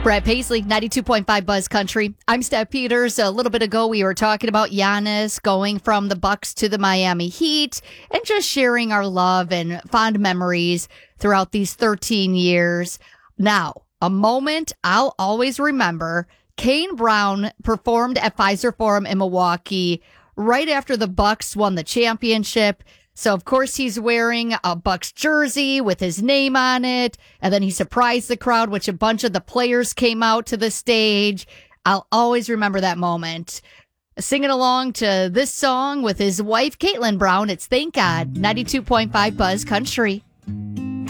Brett Paisley, 92.5 Buzz Country. I'm Steph Peters. A little bit ago, we were talking about Giannis going from the Bucks to the Miami Heat and just sharing our love and fond memories throughout these 13 years. Now, a moment I'll always remember. Kane Brown performed at Pfizer Forum in Milwaukee right after the Bucks won the championship. So, of course, he's wearing a Bucks jersey with his name on it. And then he surprised the crowd, which a bunch of the players came out to the stage. I'll always remember that moment. Singing along to this song with his wife, Caitlin Brown. It's Thank God, 92.5 Buzz Country.